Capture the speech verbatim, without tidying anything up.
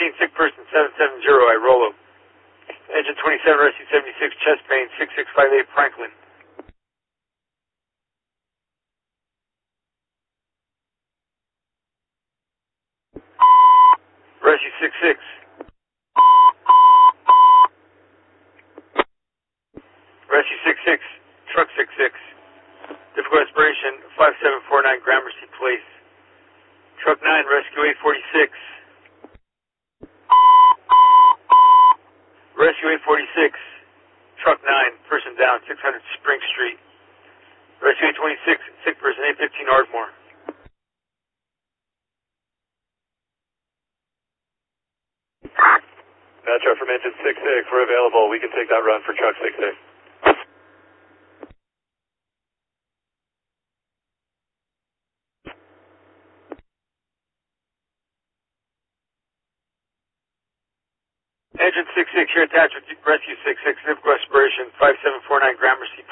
thirteen, sick person, seven seven zero, Irolo. Engine twenty-seven, rescue seventy-six, chest pain, six six five eight, Franklin. Rescue six six. Rescue six six, truck six six. Difficult respiration, five seven four nine, Gramercy Place. Truck nine, rescue eight forty-six. Rescue eight forty-six. Truck nine, person down, six hundred Spring Street. Rescue eight twenty-six, sick person, eight fifteen Ardmore. Metro from engine six six, we're available. We can take that run for truck six six. Engine six six, here attached with rescue six six, difficult respiration, five seven four nine, Gramercy